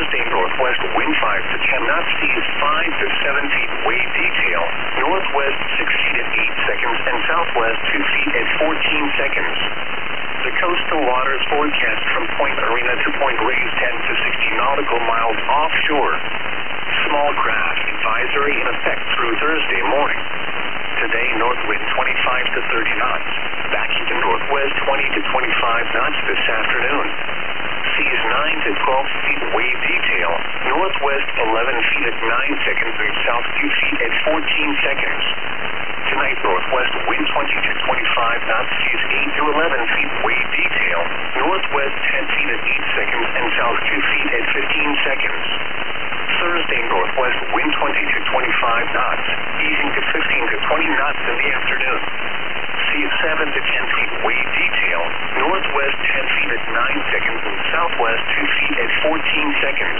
Thursday, northwest wind 5 to 10 knots, seas 5 to 7 feet, wave detail, northwest 6 feet at 8 seconds, and southwest 2 feet at 14 seconds. The coastal waters forecast from Point Arena to Point Reyes 10 to 60 nautical miles offshore. Small craft advisory in effect through Thursday morning. Today, north wind 25 to 30 knots. Backing to northwest 20 to 25 knots this afternoon. Seas 9 to 12 feet, wave detail. Northwest 11 feet at 9 seconds and south 2 feet at 14 seconds. Tonight, northwest wind 20 to 25 knots, seas 8 to 11 feet, wave detail. Northwest 10 feet at 8 seconds and south 2 feet at 15 seconds. Thursday, northwest wind 20 to 25 knots, easing to 15 to 20 knots in the afternoon. Seas 7 to 10 feet, wave detail. Northwest 10 feet at 9 seconds and southwest 2 feet at 14 seconds.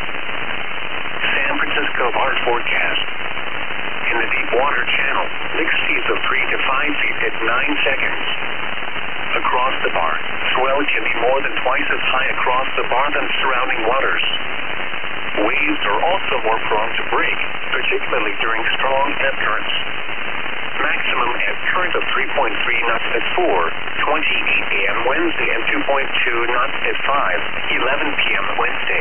San Francisco hard forecast. In the deep water channel, mixed seas of 3 to 5 feet at 9 seconds. Across the bar, swell can be more than twice as high across the bar than surrounding waters. Waves are also more prone to break, particularly during strong ebb currents. Maximum ebb current of 3.3 knots at 4:28 a.m. Wednesday and 2.2 knots at 5:11 p.m. Wednesday.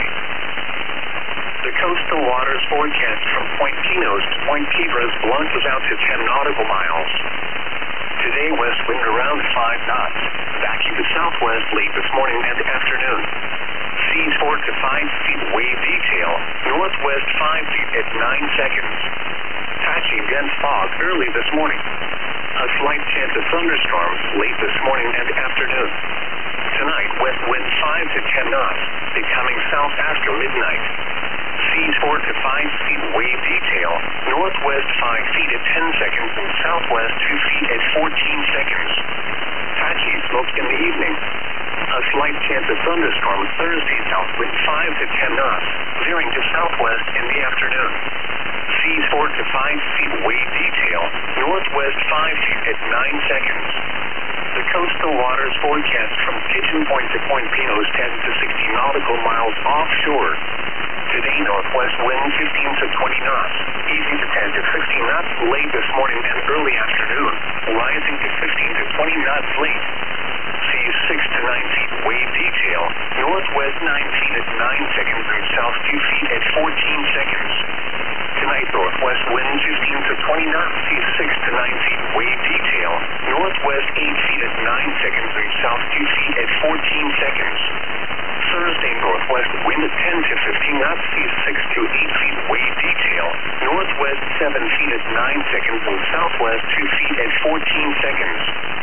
The coastal waters forecast from Point Pinos to Point Piedras Blancas out to 10 nautical miles. Today, west wind around 5 knots, backing to southwest late this morning and afternoon. Seas 4 to 5 feet, wave detail, northwest 5 feet at 9 seconds. Patchy dense fog early this morning. A slight chance of thunderstorms late this morning and afternoon. Tonight, west wind 5 to 10 knots, becoming south after midnight. Seas 4 to 5 feet, wave detail, northwest 5 feet at 10 seconds and southwest 2 feet at 14 seconds. Patchy smoke in the evening. A slight chance of thunderstorms Thursday, south wind 5 to 10 knots, veering to southwest in the afternoon. Seas 4 to 5 feet, wave detail, northwest 5 feet at 9 seconds. The coastal waters forecast from Pigeon Point to Point Pinos 10 to 60 nautical miles offshore. Today, northwest wind 15 to 20 knots, easing to 10 to 15 knots late this morning and early afternoon, rising to 15 to 20 knots late. Seas 6 to 9 feet, wave detail, northwest 9 feet at 9 seconds and south 2 feet at 14 seconds. Tonight, northwest wind 15 to 20 knots, seas 6 to 9 feet, wave detail, northwest 8 feet at 9 seconds and south 2 feet at 14 seconds. Thursday, northwest wind 10 to 15 knots, seas 6 to 8 feet, wave detail, northwest 7 feet at 9 seconds and southwest 2 feet at 14 seconds.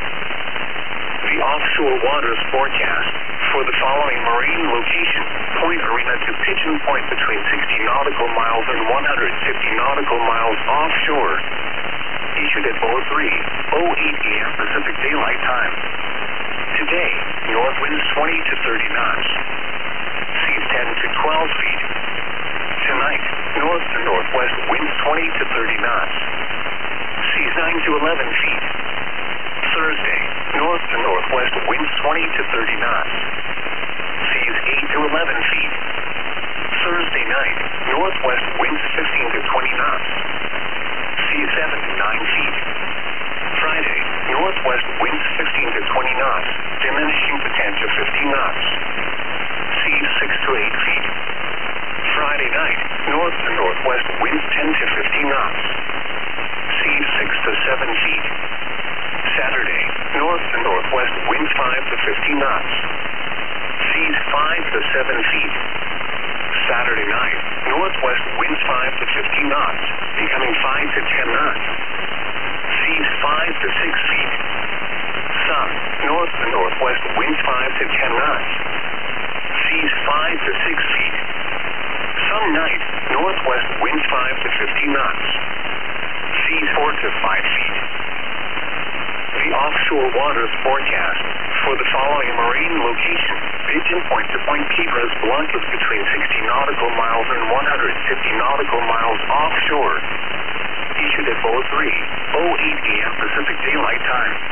The offshore waters forecast for the following marine location: Point Arena to Pigeon Point between 60 nautical miles and 150 nautical miles offshore. Issued at 03:08 a.m. Pacific Daylight Time. Today, north winds 20 to 30 knots. Seas 10 to 12 feet. Tonight, north to northwest winds 20 to 30 knots. Seas 9 to 11 feet. Thursday, north to northwest winds 20 to 30 knots. Seas 8 to 11 feet. Thursday night, northwest winds 15 to 20 knots. Seas 7 to 9 feet. Friday, northwest winds 15 to 20 knots, diminishing to 10 to 15 knots. Seas 6 to 8 feet. Friday night, north to northwest winds 10 to 15 knots. Seas 6 to 7 feet. Saturday, north to northwest winds 5 to 15 knots. Seas 5 to 7 feet. Saturday night, northwest winds 5 to 15 knots, becoming 5 to 10 knots. Seas 5 to 6 feet. Sun, north to northwest winds 5 to 10 knots. Seas 5 to 6 feet. Some night, northwest winds 5 to 15 knots. Seas 4 to 5 feet. The offshore waters forecast for the following marine location: Pigeon Point to Point Piedras Blancas between 60 nautical miles and 150 nautical miles offshore. Issued at 03:08 a.m. Pacific Daylight Time.